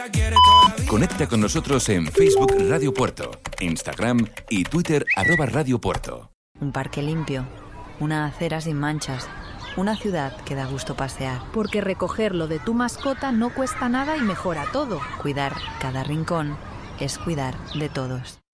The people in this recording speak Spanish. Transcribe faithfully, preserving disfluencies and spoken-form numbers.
Conecta con nosotros en Facebook Radio Puerto, Instagram y Twitter arroba Radio Puerto. Un parque limpio, una acera sin manchas, una ciudad que da gusto pasear. Porque recoger lo de tu mascota no cuesta nada y mejora todo. Cuidar cada rincón es cuidar de todos.